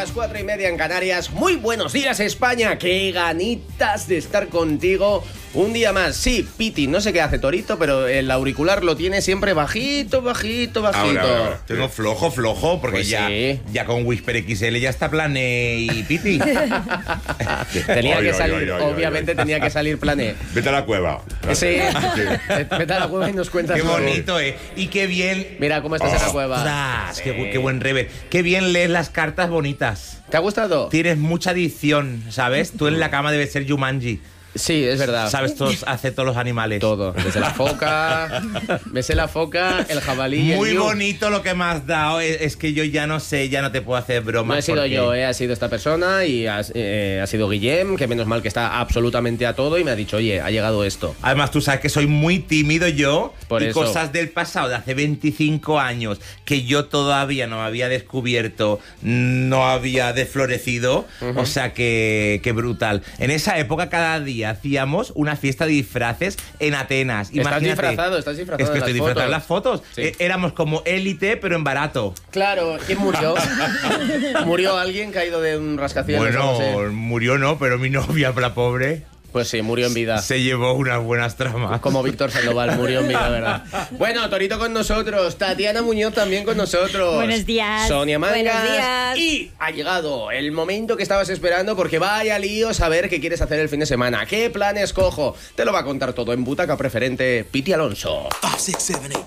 las 4:30 en Canarias. Muy buenos días, España. Qué ganitas de estar contigo un día más. Sí, Piti, no sé qué hace Torito, pero el auricular lo tiene siempre bajito. Ahora. Tengo flojo, porque pues ya, sí. ya con Whisper XL ya está Plané y Piti. Tenía que salir, obviamente tenía que salir Plané. Vete a la cueva. Sí, vete a la cueva y nos cuentas. Qué todo. bonito, Y qué bien. Mira cómo estás en la cueva. ¡Ostras! Sí. Qué buen rever. Qué bien lees las cartas bonitas. ¿Te ha gustado? Tienes mucha dicción, ¿sabes? Tú en la cama debes ser Jumanji. Sí, es verdad. ¿Sabes? Hace todos los animales. Todo. Desde la foca, el jabalí. Muy el bonito lo que me has dado. Es que yo ya no sé, ya no te puedo hacer bromas. No he sido porque... yo, ha sido esta persona y ha sido Guillem, que menos mal que está absolutamente a todo y me ha dicho, oye, ha llegado esto. Además, tú sabes que soy muy tímido yo. Por y eso. Cosas del pasado, de hace 25 años, que yo todavía no había descubierto, no había desflorecido. O sea que brutal. En esa época, cada día hacíamos una fiesta de disfraces en Atenas. Estás disfrazado Es que en estoy las disfrazado fotos. en las fotos. Sí. Éramos como élite, pero en barato. Claro, ¿quién murió? ¿Murió alguien caído de un rascacielos? Bueno, No sé. murió no, pero mi novia, la pobre, Pues sí, murió en vida. se llevó unas buenas tramas. Como Víctor Sandoval, murió en vida, ¿verdad? Bueno, Torito con nosotros, Tatiana Muñoz también con nosotros. Buenos días. Sonia Mangas. Buenos días. Y ha llegado el momento que estabas esperando porque vaya lío saber qué quieres hacer el fin de semana. ¿Qué planes cojo? Te lo va a contar todo en Butaca Preferente, Piti Alonso. 5, 6, 7, 8.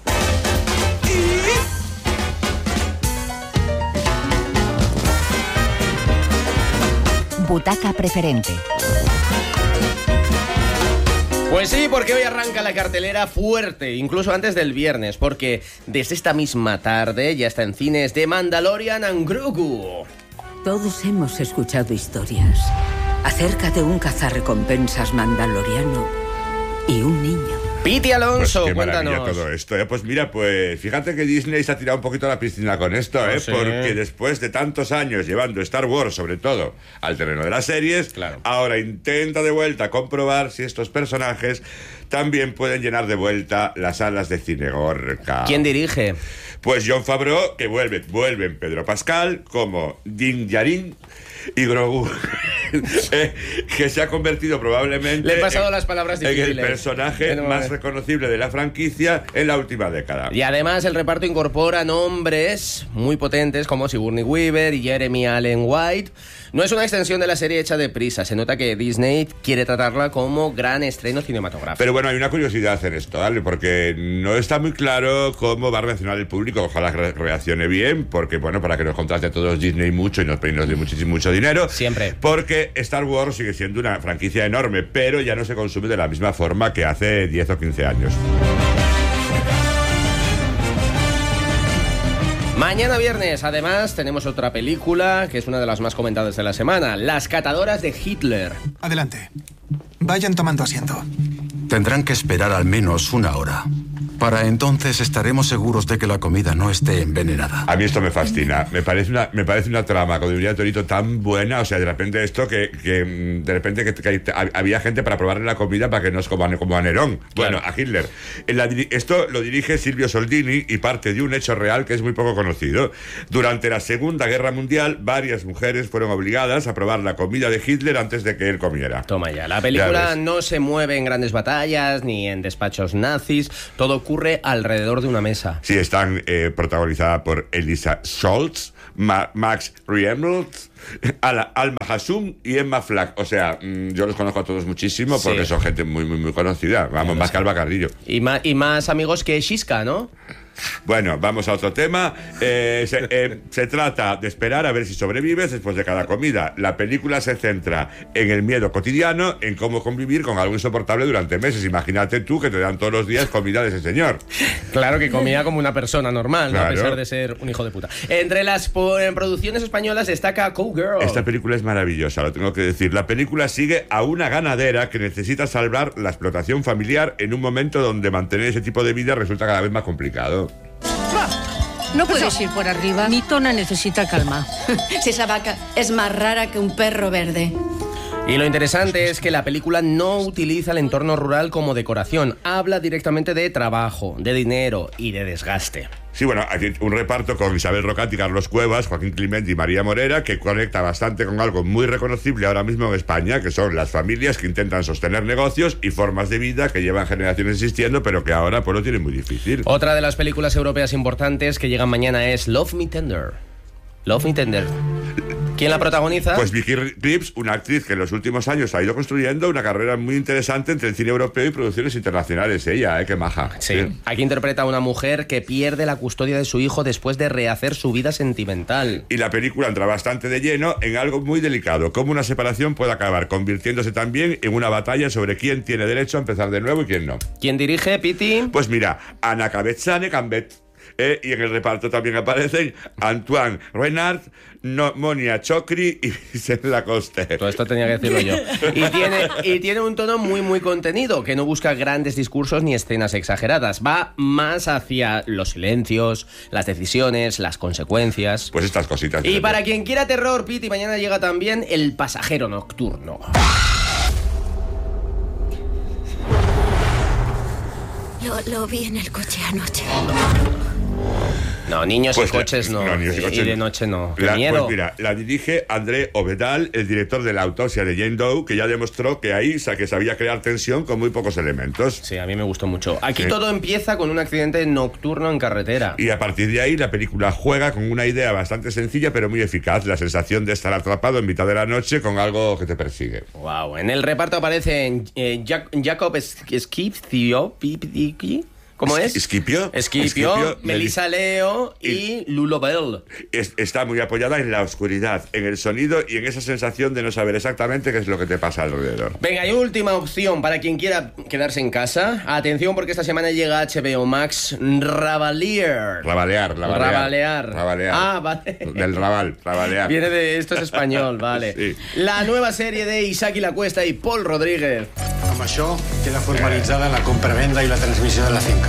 Butaca Preferente. Pues sí, porque hoy arranca la cartelera fuerte, incluso antes del viernes, porque desde esta misma tarde ya está en cines The Mandalorian and Grogu. Todos hemos escuchado historias acerca de un cazarrecompensas mandaloriano y un niño. Piti Pues Alonso, qué maravilla cuéntanos. todo esto, Pues mira, fíjate que Disney se ha tirado un poquito a la piscina con esto, Sí. Porque después de tantos años llevando Star Wars, sobre todo, al terreno de las series, Claro. ahora intenta de vuelta comprobar si estos personajes también pueden llenar de vuelta las salas de cine Gorka. ¿Quién dirige? Pues Jon Favreau, que vuelven Pedro Pascal como Din Djarin y Grogu, que se ha convertido probablemente Le he pasado las palabras en el difíciles. personaje No, más reconocible de la franquicia en la última década. Y además el reparto incorpora nombres muy potentes como Sigourney Weaver y Jeremy Allen White. No es una extensión de la serie hecha de prisa, se nota que Disney quiere tratarla como gran estreno cinematográfico. Pero bueno, hay una curiosidad en esto, ¿vale? Porque no está muy claro cómo va a reaccionar el público. Ojalá reaccione bien, porque bueno, para que nos contrate a todos Disney mucho y nos dé mucho dinero. Siempre. Porque Star Wars sigue siendo una franquicia enorme, pero ya no se consume de la misma forma que hace 10 o 15 años. Mañana viernes, además, tenemos otra película que es una de las más comentadas de la semana, Las catadoras de Hitler. Adelante. Vayan tomando asiento. Tendrán que esperar al menos una hora. Para entonces estaremos seguros de que la comida no esté envenenada. A mí esto me fascina. Me parece una trama, como diría Torito, tan buena. O sea, de repente esto que había gente para probarle la comida para que no es como a Nerón. Bueno, a Hitler. Esto lo dirige Silvio Soldini y parte de un hecho real que es muy poco conocido. Durante la Segunda Guerra Mundial, varias mujeres fueron obligadas a probar la comida de Hitler antes de que él comiera. Toma ya, la película no se mueve en grandes batallas ni en despachos nazis, todo ocurre alrededor de una mesa. Sí, están protagonizadas por Elisa Scholz, Max Reinhardt, Alma Hassoum y Emma Flack. O sea, yo los conozco a todos muchísimo porque son gente muy, muy, muy conocida. Vamos, más que Alba Carrillo. Y más amigos que Shiska, ¿no? Bueno, vamos a otro tema. Se trata de esperar a ver si sobrevives después de cada comida. La película se centra en el miedo cotidiano, en cómo convivir con algo insoportable durante meses. Imagínate tú que te dan todos los días comida de ese señor. Claro que comía como una persona normal, ¿no? Claro. A pesar de ser un hijo de puta. Entre las producciones españolas destaca Cowgirl. Esta película es maravillosa, lo tengo que decir. La película sigue a una ganadera que necesita salvar la explotación familiar en un momento donde mantener ese tipo de vida resulta cada vez más complicado. No puedes ir por arriba. Mi tona necesita calma. Si esa vaca es más rara que un perro verde. Y lo interesante es que la película no utiliza el entorno rural como decoración. Habla directamente de trabajo, de dinero y de desgaste. Sí, bueno, hay un reparto con Isabel Rocati, Carlos Cuevas, Joaquín Clemente y María Morera, que conecta bastante con algo muy reconocible ahora mismo en España, que son las familias que intentan sostener negocios y formas de vida que llevan generaciones existiendo, pero que ahora pues lo tienen muy difícil. Otra de las películas europeas importantes que llegan mañana es Love Me Tender. Love Me Tender. ¿Quién la protagoniza? Pues Vicky Krieps, una actriz que en los últimos años ha ido construyendo una carrera muy interesante entre el cine europeo y producciones internacionales. Ella, qué maja. Sí. Aquí interpreta a una mujer que pierde la custodia de su hijo después de rehacer su vida sentimental. Y la película entra bastante de lleno en algo muy delicado, cómo una separación puede acabar convirtiéndose también en una batalla sobre quién tiene derecho a empezar de nuevo y quién no. ¿Quién dirige, Piti? Pues mira, Anna Cabezane Cambet. Y en el reparto también aparecen Antoine Renard, Monia Chokri y Vincent Lacoste. Todo esto tenía que decirlo yo. Y tiene un tono muy, muy contenido, que no busca grandes discursos ni escenas exageradas. Va más hacia los silencios, las decisiones, las consecuencias. Pues estas cositas. Y para quien quiera terror, Piti, mañana llega también El pasajero nocturno. Lo vi en el coche anoche. No, niños pues y coches no. Niños y coches de noche no. ¡Qué pues miedo! Mira, la dirige André Ovedal, el director de La autopsia de Jane Doe, que ya demostró que ahí que sabía crear tensión con muy pocos elementos. Sí, a mí me gustó mucho. Aquí sí. Todo empieza con un accidente nocturno en carretera. Y a partir de ahí la película juega con una idea bastante sencilla pero muy eficaz, la sensación de estar atrapado en mitad de la noche con algo que te persigue. Wow. En el reparto aparecen Jacob Esquipio, ¿cómo es? Esquipio, Melissa Leo y Lulo Bell. Está muy apoyada en la oscuridad, en el sonido y en esa sensación de no saber exactamente qué es lo que te pasa alrededor. Venga, y última opción para quien quiera quedarse en casa. Atención, porque esta semana llega a HBO Max Rabalear. Ah, vale. Del Rabalear. Viene de... Esto es español, vale. Sí. La nueva serie de Isaki Lacuesta y Pol Rodríguez. Amb això queda formalitzada la compra-venda i la transmissió de la finca.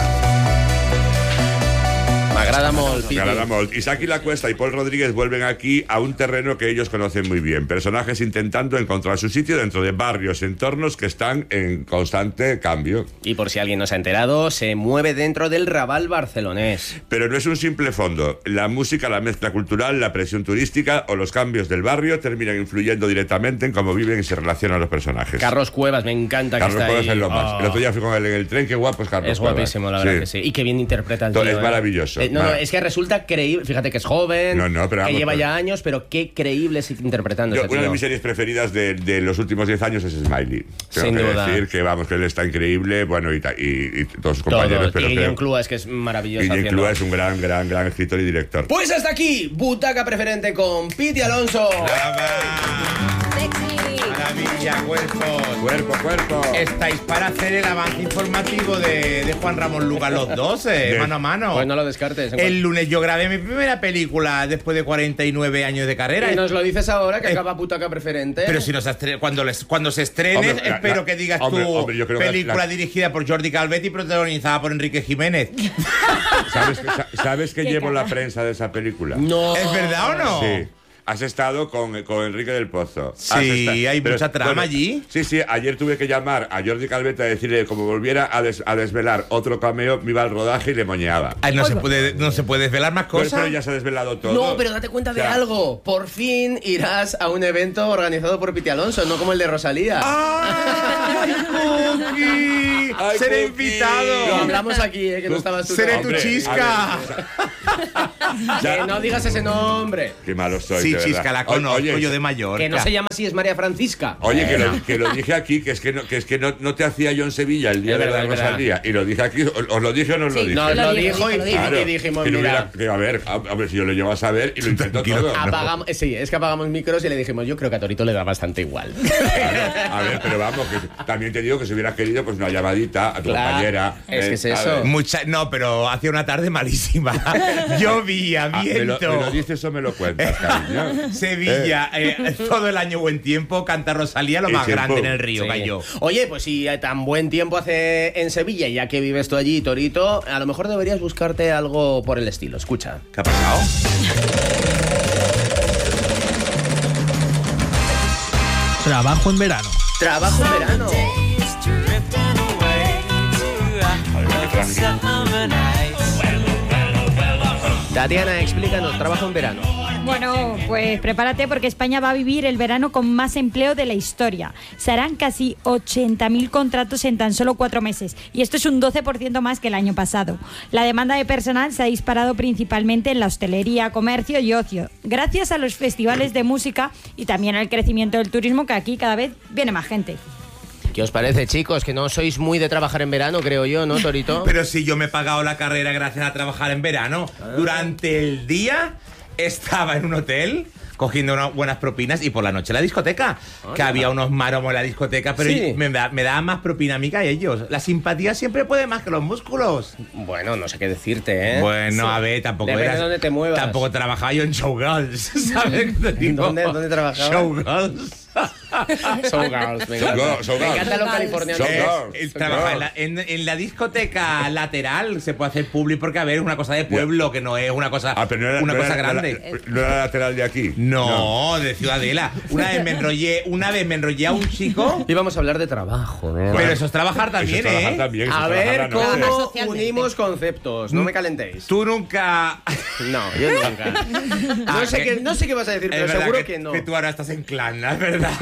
M'agrada molt, Piti. M'agrada molt. Isaki Lacuesta y Pol Rodríguez vuelven aquí a un terreno que ellos conocen muy bien. Personajes intentando encontrar su sitio dentro de barrios, entornos que están en constante cambio. Y por si alguien no se ha enterado, se mueve dentro del Raval barcelonés. Pero no es un simple fondo. La música, la mezcla cultural, la presión turística o los cambios del barrio terminan influyendo directamente en cómo viven y se relacionan los personajes. Carlos Cuevas, me encanta que está ahí. Carlos Cuevas es lo más. El otro día fui con él en el tren, qué guapo es Carlos Cuevas. Es guapísimo, la verdad que sí. Y qué bien interpreta el tío. Es maravilloso. No, es que resulta creíble. Fíjate que es joven, pero que lleva ya años, pero qué creíble es interpretando ese tío. Una de mis series preferidas de los últimos 10 años es Smiley. Sin duda. Decir que, vamos, que él está increíble, bueno, y todos sus compañeros. Pero Guillem Clua es que es maravilloso. Guillem Clua es un gran escritor y director. Pues hasta aquí, Butaca Preferente con Piti Alonso. Maravilla, cuerpo. Estáis para hacer el avance informativo de Juan Ramón Lucas los dos, mano a mano. Pues no lo descartes. El lunes yo grabé mi primera película después de 49 años de carrera. Y nos lo dices ahora, que acaba Butaca Preferente. Pero si cuando se estrene, espero que digas película dirigida por Jordi Calvet y protagonizada por Enrique Jiménez. ¿Sabes que llevo la prensa de esa película? No. ¿Es verdad o no? Sí. Has estado con Enrique del Pozo. Sí, hay mucha trama allí. Sí, ayer tuve que llamar a Jordi Calvet a decirle, como volviera a desvelar otro cameo, me iba al rodaje y le moñeaba. Ay, no se puede desvelar más cosas. Pero ya se ha desvelado todo. No, pero date cuenta de algo. Por fin irás a un evento organizado por Piti Alonso, no como el de Rosalía. ¡Ay, Cookie! Seré invitado. Lo hablamos aquí, que no estabas tú. Seré tu chisca. Que no digas ese nombre. Qué malo soy. Sí, Chisca, la conozco yo de Mallorca. Que no se llama así, es María Francisca. Oye, que lo dije aquí, que es que no te hacía yo en Sevilla el día de la Rosalía. Y lo dije aquí, ¿os lo dije o no os lo dije? Nos lo dijo y dijimos, mira. A ver, si yo lo llevo a saber y lo intento todo. Sí, es que apagamos micros y le dijimos, yo creo que a Torito le da bastante igual. A ver, pero vamos, que también te digo que si hubieras querido, pues una llamadita a tu compañera. Es que es eso. No, pero hacía una tarde malísima. Llovía, viento. ¿Me lo dices o me lo cuentas, cariño? Sevilla, todo el año buen tiempo, canta Rosalía, lo más grande en el río, cayó. Oye, pues si tan buen tiempo hace en Sevilla, ya que vives tú allí, Torito, a lo mejor deberías buscarte algo por el estilo. Escucha. ¿Qué ha pasado? Trabajo en verano. Trabajo en verano. Tatiana, explícanos, trabajo en verano. Bueno, pues prepárate porque España va a vivir el verano con más empleo de la historia. Se harán casi 80.000 contratos en tan solo 4 meses y esto es un 12% más que el año pasado. La demanda de personal se ha disparado principalmente en la hostelería, comercio y ocio, gracias a los festivales de música y también al crecimiento del turismo, que aquí cada vez viene más gente. ¿Qué os parece, chicos? Que no sois muy de trabajar en verano, creo yo, ¿no, Torito? Pero si yo me he pagado la carrera gracias a trabajar en verano. Durante el día estaba en un hotel cogiendo unas buenas propinas y por la noche en la discoteca. Que había unos maromos en la discoteca, pero Sí. me daban más propina a mí que a ellos. La simpatía siempre puede más que los músculos. Bueno, no sé qué decirte, ¿eh? Bueno, a ver, tampoco Depende eras... de dónde te muevas. Tampoco trabajaba yo en Showgirls, ¿sabes? ¿Dónde trabajabas? Showgirls. Showgirls, me encanta. Me encanta lo californiano. Trabaja en la discoteca lateral, se puede hacer publi porque, a ver, es una cosa de pueblo, que no es una cosa, pero no era, una no cosa era- grande. No era lateral de aquí. No, de Ciudadela. Una vez me enrollé a un chico. Y vamos a hablar de trabajo, ¿no? Pero eso es trabajar también, Eso es trabajar ¿eh? también, eso A es trabajar ver la noche. cómo unimos conceptos. No me calentéis. Tú nunca... No, yo nunca. No sé qué vas a decir, pero Es verdad seguro que no. Que tú ahora estás en clan, ¿no? Es verdad.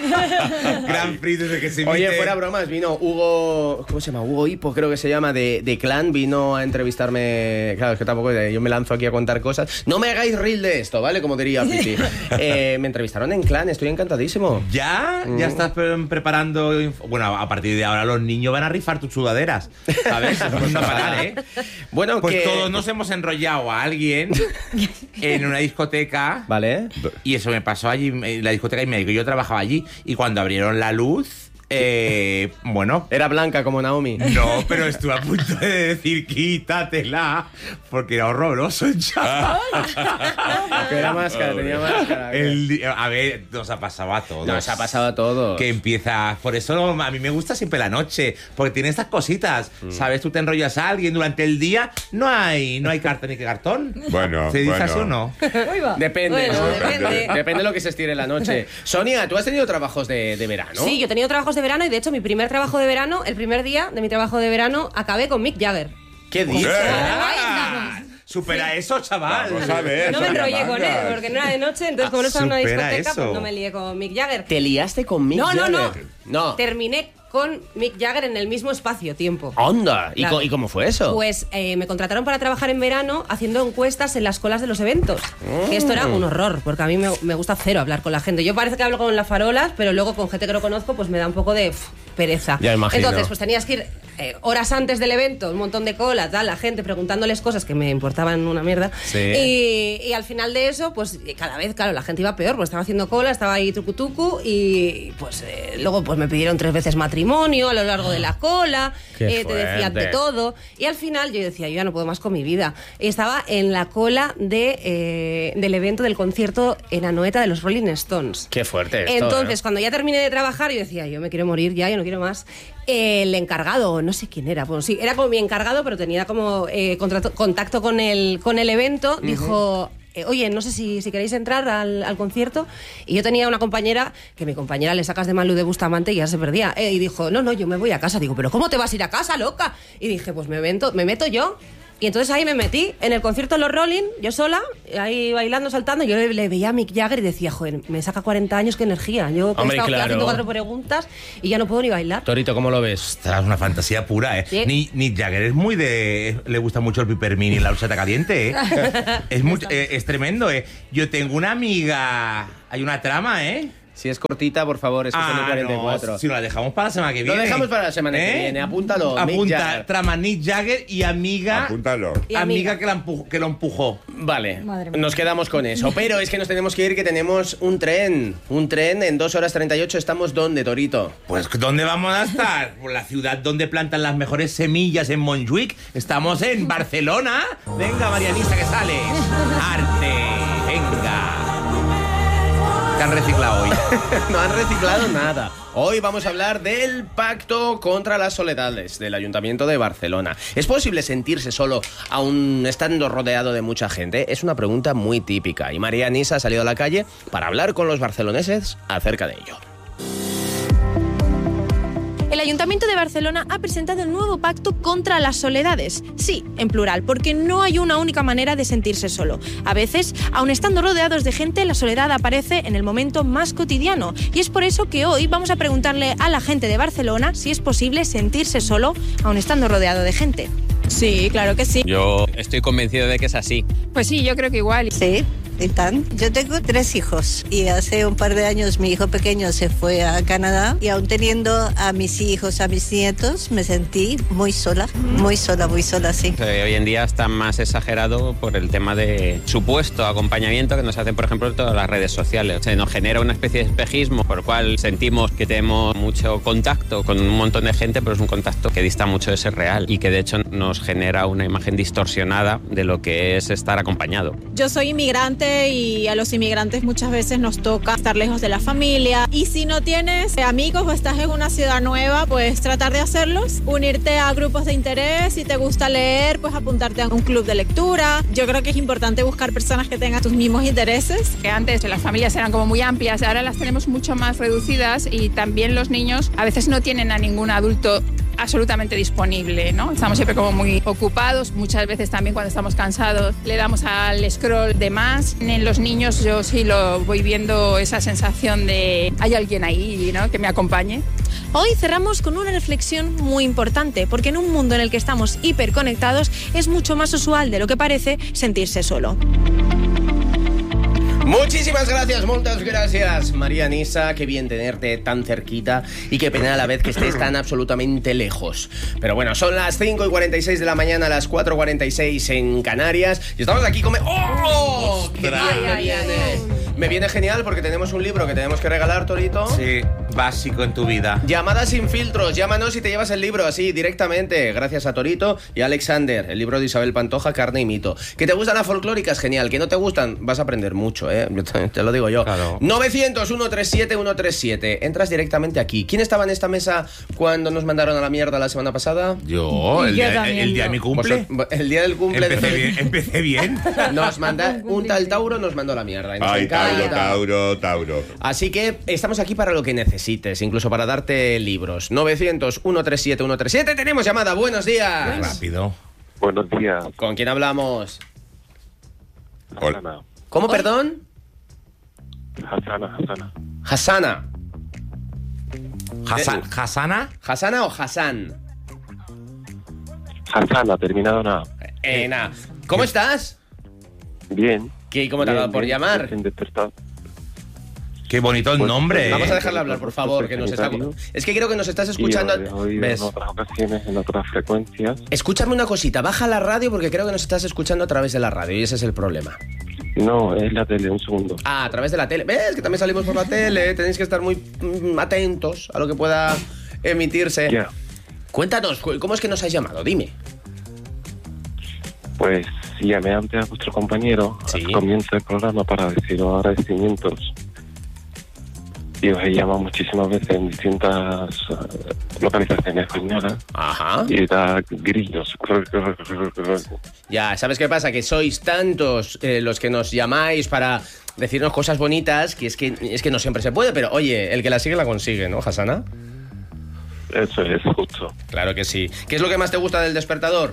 Gran Prix desde que se Oye, emite. fuera bromas, vino Hugo... ¿Cómo se llama? Hugo Hipo, creo que se llama, de Clan. Vino a entrevistarme... Claro, es que tampoco yo me lanzo aquí a contar cosas. No me hagáis reel de esto, ¿vale? Como diría Piti. Me entrevistaron en Clan, estoy encantadísimo. ¿Ya? ¿Ya estás preparando? Bueno, a partir de ahora los niños van a rifar tus sudaderas, ¿sabes? Vamos a parar, ¿eh? Bueno, pues que... todos nos hemos enrollado a alguien en una discoteca. ¿Vale? Y eso me pasó allí en la discoteca y me dijo, yo trabajaba allí. Y cuando abrieron la luz... bueno, era blanca como Naomi. No, pero estuve a punto de decir quítatela, porque era horroroso el chaval. Tenía máscara, tenía máscara. A ver, nos ha pasado a todos. Nos ha pasado a todos. Que empieza... Por eso a mí me gusta siempre la noche, porque tiene estas cositas. ¿Sabes? Tú te enrollas a alguien durante el día, no hay cartón ni que cartón. Bueno, ¿se dice bueno. así o no? Depende, Bueno, ¿no? depende. Depende de lo que se estire la noche. Sonia, ¿tú has tenido trabajos de verano? Sí, yo he tenido trabajos de verano y de hecho mi primer trabajo de verano, el primer día de mi trabajo de verano, acabé con Mick Jagger. ¿Qué dices? Supera eso, chaval. Vamos a ver. No me Sonia enrollé con él Mangas. porque no era de noche, entonces como no estaba en una supera discoteca, eso. pues no me lié con Mick Jagger. ¿Te liaste con Mick Jagger? No. Terminé con Mick Jagger en el mismo espacio-tiempo. ¡Onda! ¿Y, Claro. ¿Y cómo fue eso? Pues me contrataron para trabajar en verano haciendo encuestas en las colas de los eventos. Que esto era un horror, porque a mí me gusta cero hablar con la gente. Yo parece que hablo con las farolas, pero luego con gente que no conozco, pues me da un poco de pereza. Ya imagino. Entonces, pues tenías que ir horas antes del evento, un montón de cola, tal, la gente preguntándoles cosas que me importaban una mierda. Sí. Y al final de eso, pues cada vez, claro, la gente iba peor, porque estaba haciendo cola, estaba ahí tucu y pues luego pues me pidieron 3 veces matrimonio a lo largo de la cola, Qué te decían de fuerte. todo. Y al final yo decía, yo ya no puedo más con mi vida. Y estaba en la cola del evento del concierto en Anoeta de los Rolling Stones. Qué fuerte esto, Entonces, cuando ya terminé de trabajar, yo decía, yo me quiero morir ya, yo no quiero más. El encargado, no sé quién era, bueno, sí, era como mi encargado, pero tenía como contacto con el evento, dijo... oye, no sé si queréis entrar al concierto. Y yo tenía una compañera, que mi compañera le sacas de Malú de Bustamante y ya se perdía. Y dijo, no, yo me voy a casa. Digo, ¿pero cómo te vas a ir a casa, loca? Y dije, pues me meto yo. Y entonces ahí me metí en el concierto de los Rolling, yo sola, ahí bailando, saltando. Yo le veía a Mick Jagger y decía, joder, me saca 40 años, qué energía. Yo he Hombre, estado claro. haciendo 4 preguntas y ya no puedo ni bailar. Torito, ¿cómo lo ves? Ostras, una fantasía pura, ¿eh? Sí. Nick Jagger es muy de... Le gusta mucho el pipermín y la horchata caliente, ¿eh? es tremendo, ¿eh? Yo tengo una amiga... Hay una trama, ¿eh? Si es cortita, por favor, es que son el 44. No, si la dejamos para la semana que Lo viene. dejamos para la semana que viene, apúntalo. Mick Apunta, Jagger. trama Nick Jagger y amiga... Apúntalo. Y amiga que lo empujó. Vale, Madre mía. nos quedamos con eso. Pero es que nos tenemos que ir, que tenemos un tren. Un tren en 2 horas 38. ¿Estamos dónde, Torito? Pues, ¿dónde vamos a estar? Por la ciudad donde plantan las mejores semillas en Montjuic. Estamos en Barcelona. Venga, Marianisa, que sales. Arte, venga. ¿Qué han reciclado hoy? No han reciclado nada. Hoy vamos a hablar del Pacto contra las Soledades del Ayuntamiento de Barcelona. ¿Es posible sentirse solo aún estando rodeado de mucha gente? Es una pregunta muy típica y María Nisa ha salido a la calle para hablar con los barceloneses acerca de ello. El Ayuntamiento de Barcelona ha presentado el nuevo pacto contra las soledades. Sí, en plural, porque no hay una única manera de sentirse solo. A veces, aun estando rodeados de gente, la soledad aparece en el momento más cotidiano. Y es por eso que hoy vamos a preguntarle a la gente de Barcelona si es posible sentirse solo, aun estando rodeado de gente. Sí, claro que sí. Yo estoy convencido de que es así. Pues sí, yo creo que igual. Sí. Yo tengo 3 hijos y hace un par de años mi hijo pequeño se fue a Canadá y aún teniendo a mis hijos, a mis nietos, me sentí muy sola, sí. Hoy en día está más exagerado por el tema de supuesto acompañamiento que nos hacen, por ejemplo, todas las redes sociales. Se nos genera una especie de espejismo por el cual sentimos que tenemos mucho contacto con un montón de gente, pero es un contacto que dista mucho de ser real y que de hecho nos genera una imagen distorsionada de lo que es estar acompañado. Yo soy inmigrante y a los inmigrantes muchas veces nos toca estar lejos de la familia, y si no tienes amigos o estás en una ciudad nueva, pues tratar de hacerlos, unirte a grupos de interés. Si te gusta leer, pues apuntarte a un club de lectura. Yo creo que es importante buscar personas que tengan tus mismos intereses. Que antes las familias eran como muy amplias, ahora las tenemos mucho más reducidas, y también los niños a veces no tienen a ningún adulto absolutamente disponible, ¿no? Estamos siempre como muy ocupados, muchas veces también cuando estamos cansados le damos al scroll de más. En los niños yo sí lo voy viendo, esa sensación de hay alguien ahí, ¿no?, que me acompañe. Hoy cerramos con una reflexión muy importante, porque en un mundo en el que estamos hiperconectados es mucho más usual de lo que parece sentirse solo. Muchísimas gracias, muchas gracias, María Nisa. Qué bien tenerte tan cerquita y qué pena a la vez que estés tan absolutamente lejos. Pero bueno, son las 5:46 de la mañana, las 4:46 en Canarias y estamos aquí con... ¡Oh! ¡Qué bien me viene! Me viene genial porque tenemos un libro que tenemos que regalar, Torito. Sí, básico en tu vida. Llamadas sin filtros, llámanos y te llevas el libro así, directamente, gracias a Torito y a Alexander, el libro de Isabel Pantoja, Carne y Mito. ¿Que te gustan las folclóricas? Genial. ¿Que no te gustan? Vas a aprender mucho, ¿eh? Te lo digo yo. Claro. 900-137-137. Entras directamente aquí. ¿Quién estaba en esta mesa cuando nos mandaron a la mierda la semana pasada? Yo, el día de mi cumple. El día del cumple. Empecé bien. Nos manda un tal Tauro, nos mandó a la mierda. Ay, Tauro. Así que estamos aquí para lo que necesites, incluso para darte libros. 900-137-137. Tenemos llamada. Buenos días. Rápido. Buenos días. ¿Con quién hablamos? Hasana. ¿Cómo, perdón? Hasana. Hasana. ¿Hasana? ¿Hasana o Hassan? Hasana, terminado nada. Nada. ¿Cómo estás? Bien. ¿Cómo te ha dado por llamar? Qué bonito el nombre. Vamos a dejarle hablar, por favor, que nos está... Es que creo que nos estás escuchando... ¿Ves? En otras ocasiones, en otras frecuencias. Escúchame una cosita, baja la radio porque creo que nos estás escuchando a través de la radio y ese es el problema. No, es la tele, un segundo. Ah, a través de la tele. ¿Ves? Que también salimos por la tele. Tenéis que estar muy atentos a lo que pueda emitirse. Ya. Cuéntanos, ¿cómo es que nos has llamado? Dime. Pues llamé antes a vuestro compañero al comienzo del programa para deciros agradecimientos. Y os he llamado muchísimas veces en distintas localizaciones españolas. Ajá. Y da grillos. Ya, ¿sabes qué pasa? Que sois tantos los que nos llamáis para decirnos cosas bonitas que es que no siempre se puede, pero oye, el que la sigue la consigue, ¿no, Hasana? Eso es, justo. Claro que sí. ¿Qué es lo que más te gusta del Despertador?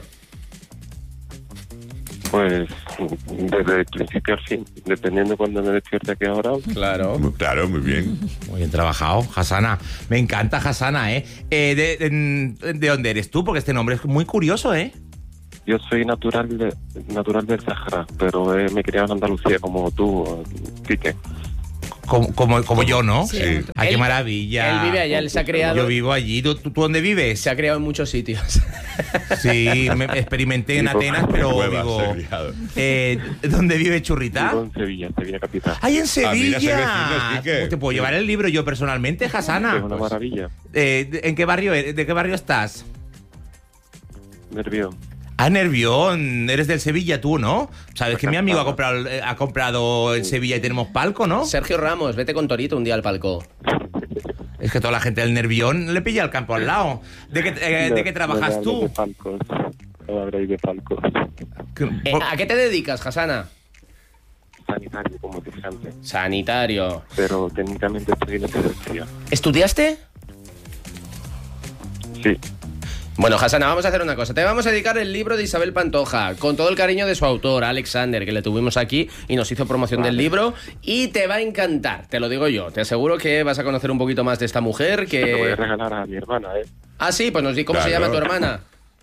Pues desde el principio al fin, dependiendo de cuando me despierte aquí ahora. Claro, muy bien. Muy bien trabajado, Hasana. Me encanta Hasana, ¿eh? ¿De dónde eres tú? Porque este nombre es muy curioso, ¿eh? Yo soy natural del Sahara, pero me he criado en Andalucía como tú, Quique. Como yo, ¿no? Sí. Ay, qué maravilla. Él vive allá, él se ha criado... Yo vivo allí. ¿Tú dónde vives? Se ha criado en muchos sitios. Sí, me experimenté en Atenas, pero digo... ¿Dónde vive Churrita? Vivo en Sevilla capital. ¡Ay, en Sevilla! Mira, ¿Te puedo llevar el libro yo personalmente, Hasana? Es una maravilla. ¿De qué barrio estás? Nervión. Ah, Nervión, eres del Sevilla tú, ¿no? Sabes que mi amigo ha comprado el Sevilla y tenemos palco, ¿no? Sergio Ramos, vete con Torito un día al palco. Es que toda la gente del Nervión le pilla el campo al lado. ¿De qué trabajas tú? De palcos. No habréis de palcos. ¿A qué te dedicas, Hasana? Sanitario, como dije antes. Sanitario. Pero técnicamente estoy en la universidad. ¿Estudiaste? Sí. Bueno, Hasana, vamos a hacer una cosa. Te vamos a dedicar el libro de Isabel Pantoja, con todo el cariño de su autor, Alexander, que le tuvimos aquí y nos hizo promoción del libro. Y te va a encantar, te lo digo yo. Te aseguro que vas a conocer un poquito más de esta mujer que... Te lo voy a regalar a mi hermana, ¿eh? Ah, sí, pues nos di cómo se llama tu hermana.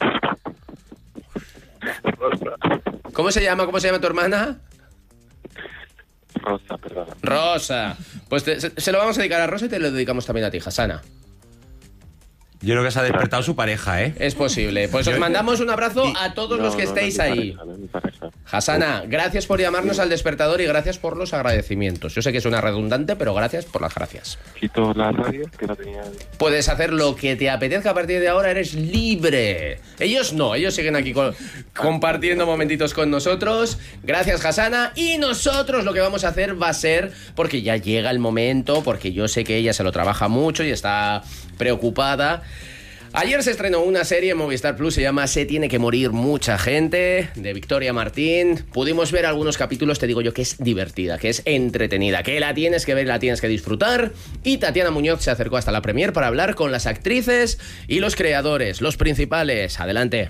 ¿Cómo se llama tu hermana? Rosa, perdona. Rosa. Pues se lo vamos a dedicar a Rosa y te lo dedicamos también a ti, Hasana. Yo creo que se ha despertado su pareja, ¿eh? Es posible. Pues os mandamos un abrazo a todos los que estéis ahí. Hasana, gracias por llamarnos al despertador y gracias por los agradecimientos. Yo sé que suena redundante, pero gracias por las gracias. Quito la radio, que la tenía... Puedes hacer lo que te apetezca a partir de ahora, eres libre. Ellos no, ellos siguen aquí compartiendo momentitos con nosotros. Gracias, Hasana. Y nosotros lo que vamos a hacer va a ser, porque ya llega el momento, porque yo sé que ella se lo trabaja mucho y está preocupada. Ayer se estrenó una serie en Movistar Plus, se llama Se tiene que morir mucha gente, de Victoria Martín. Pudimos ver algunos capítulos, te digo yo que es divertida, que es entretenida, que la tienes que ver, la tienes que disfrutar. Y Tatiana Muñoz se acercó hasta la premier para hablar con las actrices y los creadores, los principales. Adelante.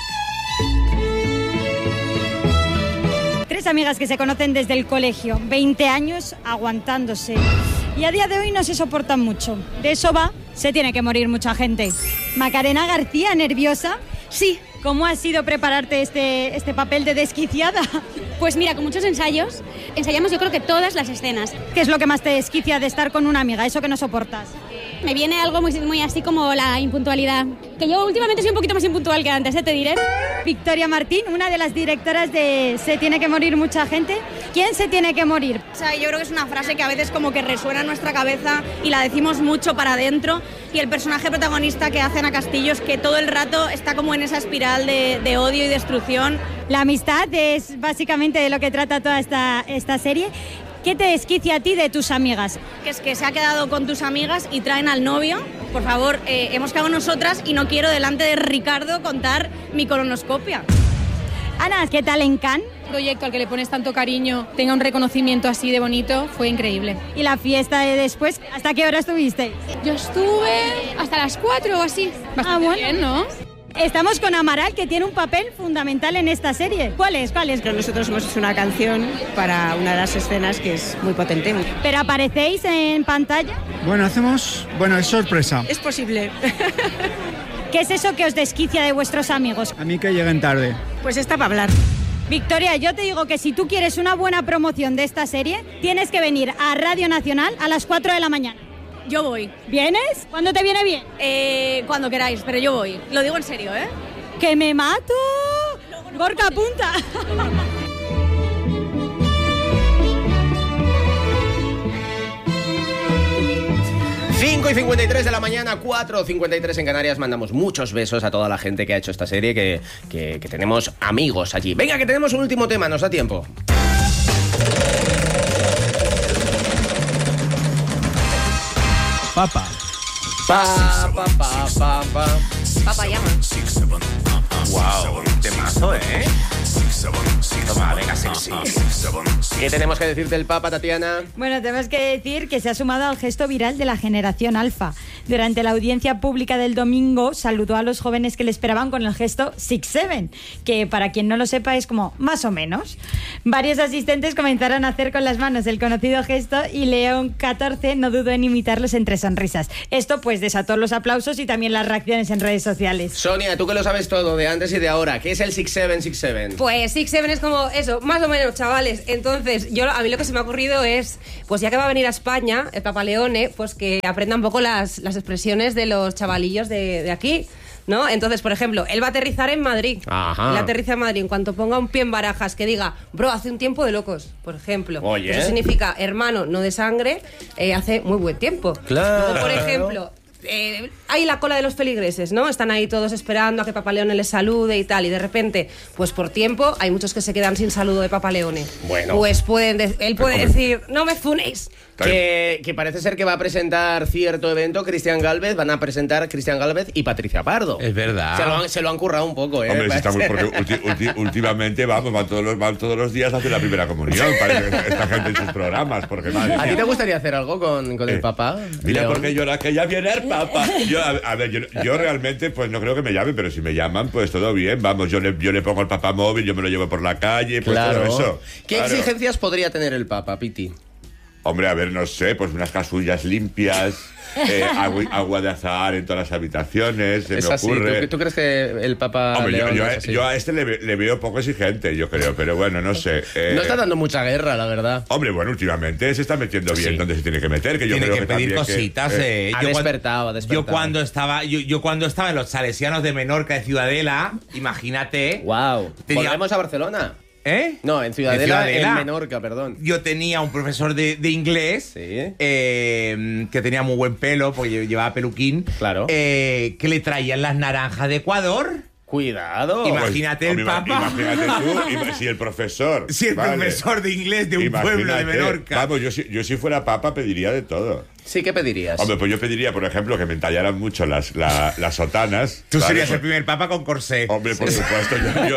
Tres amigas que se conocen desde el colegio, 20 años aguantándose. Y a día de hoy no se soportan mucho. De eso va, Se tiene que morir mucha gente. Macarena García, ¿nerviosa? Sí. ¿Cómo ha sido prepararte este papel de desquiciada? Pues mira, con muchos ensayos, ensayamos yo creo que todas las escenas. ¿Qué es lo que más te desquicia de estar con una amiga, eso que no soportas? Me viene algo muy así como la impuntualidad. Que yo últimamente soy un poquito más impuntual que antes, te diré. Victoria Martín, una de las directoras de Se tiene que morir mucha gente. ¿Quién se tiene que morir? O sea, yo creo que es una frase que a veces como que resuena en nuestra cabeza y la decimos mucho para adentro. Y el personaje protagonista que hace Ana Castillo es que todo el rato está como en esa espiral de odio y destrucción. La amistad es básicamente de lo que trata toda esta serie. ¿Qué te desquicia a ti de tus amigas? Que es que se ha quedado con tus amigas y traen al novio. Por favor, hemos quedado nosotras y no quiero delante de Ricardo contar mi colonoscopia. Ana, ¿qué tal en Cannes? Un proyecto al que le pones tanto cariño, tenga un reconocimiento así de bonito, fue increíble. ¿Y la fiesta de después? ¿Hasta qué hora estuviste? Yo estuve hasta las 4 o así. Bastante bien, ¿no? Estamos con Amaral, que tiene un papel fundamental en esta serie. ¿Cuál es? Nosotros hemos hecho una canción para una de las escenas que es muy potente. ¿Pero aparecéis en pantalla? Es sorpresa. Es posible. ¿Qué es eso que os desquicia de vuestros amigos? A mí que lleguen tarde. Pues está para hablar. Victoria, yo te digo que si tú quieres una buena promoción de esta serie, tienes que venir a Radio Nacional a las 4 de la mañana. Yo voy. ¿Vienes? ¿Cuándo te viene bien? Cuando queráis, pero yo voy. Lo digo en serio, ¿eh? ¡Que me mato! Gorka, apunta. 5:53 de la mañana, 4:53 en Canarias. Mandamos muchos besos a toda la gente que ha hecho esta serie, que tenemos amigos allí. Venga, que tenemos un último tema, nos da tiempo. Papa. Papa llama. Wow, temazo, ¿eh? Toma, venga, sexy. ¿Qué tenemos que decir del Papa, Tatiana? Bueno, tenemos que decir que se ha sumado al gesto viral de la generación alfa. Durante la audiencia pública del domingo saludó a los jóvenes que le esperaban con el gesto 6-7, que para quien no lo sepa es como más o menos. Varios asistentes comenzaron a hacer con las manos el conocido gesto y León XIV no dudó en imitarlos entre sonrisas. Esto pues desató los aplausos y también las reacciones en redes sociales. Sonia, tú que lo sabes todo de antes y de ahora, ¿qué es el 6-7? Pues 6-7 es como eso, más o menos, chavales. Entonces, a mí lo que se me ha ocurrido es, pues ya que va a venir a España, el Papa Leone, pues que aprenda un poco las expresiones de los chavalillos de aquí, ¿no? Entonces, por ejemplo, él va a aterrizar en Madrid. Ajá. Él aterriza en Madrid. En cuanto ponga un pie en Barajas, que diga, bro, hace un tiempo de locos, por ejemplo. Oye. Eso significa, hermano, no de sangre, hace muy buen tiempo. Claro. Luego, por ejemplo... hay la cola de los feligreses, ¿no? Están ahí todos esperando a que Papa Leone les salude y tal, y de repente, pues por tiempo, hay muchos que se quedan sin saludo de Papa Leone. Bueno. Pues él puede decir, no me funéis. Que parece ser que va a presentar cierto evento Cristian Gálvez, van a presentar Cristian Gálvez y Patricia Pardo. Es verdad. Se lo han currado un poco, ¿eh? Hombre, sí está muy, porque últimamente van todos los días a hacer la primera comunión, parece esta gente en sus programas, porque madre ¿A ti mía. te gustaría hacer algo con el Papa? Mira, León? porque llora que ya viene el Papá. Yo realmente pues no creo que me llamen, pero si me llaman, pues todo bien. Vamos, yo le pongo el papá móvil, yo me lo llevo por la calle, pues Claro. todo eso. ¿Qué exigencias podría tener el Papa, Piti? Hombre, a ver, no sé, pues unas casullas limpias, agua de azahar en todas las habitaciones, se Es me así. ocurre. ¿Tú crees que el Papa Hombre, León yo es así? a este le veo poco exigente, yo creo, pero bueno, no sé. No está dando mucha guerra, la verdad. Hombre, bueno, últimamente se está metiendo bien donde se tiene que meter, que yo Tiene creo que que pedir también cositas. Ha despertado. Yo cuando estaba en los Salesianos de Menorca de Ciudadela, imagínate. Wow. ¿Volvemos a Barcelona? ¿Eh? No, en Ciudadela, en Menorca, perdón. Yo tenía un profesor de inglés que tenía muy buen pelo, porque llevaba peluquín. Claro. Que le traían las naranjas de Ecuador. Cuidado. Imagínate el Papa. Imagínate tú, si el profesor. Si el profesor de inglés de un pueblo de Menorca. Vamos, yo si fuera Papa pediría de todo. Sí, ¿qué pedirías? Hombre, pues yo pediría, por ejemplo, que me entallaran mucho las sotanas. Tú ¿vale? serías el primer Papa con corsé. Hombre, por supuesto.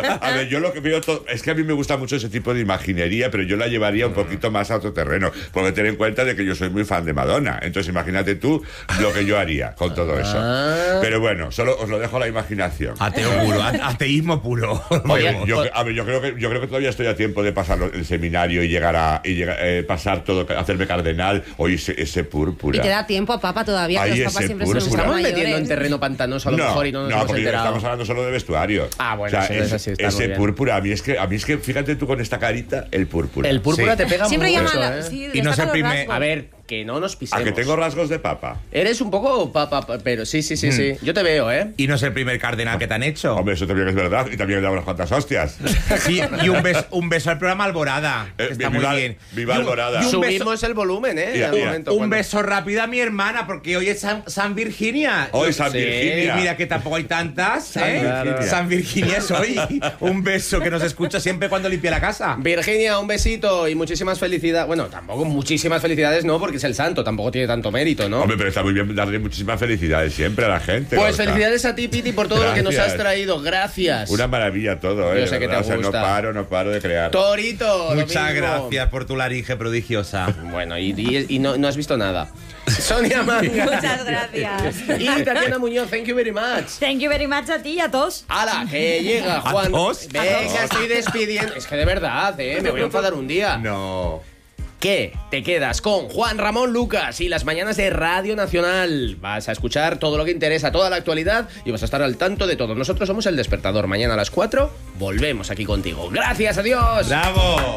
Yo lo que veo es que a mí me gusta mucho ese tipo de imaginería, pero yo la llevaría un poquito más a otro terreno. Porque ten en cuenta de que yo soy muy fan de Madonna. Entonces imagínate tú lo que yo haría con todo eso. Pero bueno, solo os lo dejo a la imaginación. Ateo puro, ateísmo puro. Oye, yo creo que todavía estoy a tiempo de pasar el seminario y llegar pasar todo, hacerme cardenal o ese púrpura. Y te da tiempo a Papa todavía, que Ahí los papas ese siempre púrpura. son Estamos mayores. metiendo en terreno pantanoso a lo mejor y no nos hemos porque enterado. estamos hablando solo de vestuario. Ah, bueno, o sea, eso es así, está muy ese bien. púrpura, a mí es que fíjate tú con esta carita, el púrpura. El púrpura te pega Siempre mucho, llama ¿eh? sí, Y no es el destaca los primer- rasgos. A ver, que no nos pisemos. A que tengo rasgos de papa. Eres un poco papa, pero sí. Yo te veo, ¿eh? Y no es el primer cardenal que te han hecho. Hombre, eso también es verdad. Y también le damos unas cuantas hostias. Sí, y un beso al programa Alborada. Que está muy bien. Viva Y un- Alborada. y un beso- Subimos el volumen, ¿eh? Mira, al mira. momento, Un cuando- beso rápido a mi hermana, porque hoy es San Virginia. Hoy San Sí. Virginia. Y mira que tampoco hay tantas. San ¿eh? Virginia. San Virginia es hoy. Un beso que nos escucha siempre cuando limpia la casa. Virginia, un besito y muchísimas felicidades. Bueno, tampoco muchísimas felicidades, no, porque es el santo, tampoco tiene tanto mérito, ¿no? Hombre, pero está muy bien darle muchísimas felicidades siempre a la gente. Pues Gorka. felicidades a ti, Piti, por todo lo que nos has Gracias. traído. Gracias. Una maravilla todo, Yo de sé que te verdad. O sea, gusta. no paro de crear. Torito, lo Muchas mismo. gracias por tu laringe prodigiosa. Bueno, y no has visto nada. Sonia Manga. Muchas gracias. Y Tatiana Muñoz, thank you very much. Thank you very much a ti y a todos. ¡Hala! Que llega Juan. ¿A todos? Venga, estoy despidiendo. Es que de verdad, me voy a enfadar un día. No. ¿Qué? Te quedas con Juan Ramón Lucas y las mañanas de Radio Nacional. Vas a escuchar todo lo que interesa, toda la actualidad y vas a estar al tanto de todo. Nosotros somos El Despertador. Mañana a las 4 volvemos aquí contigo. Gracias, adiós. ¡Bravo!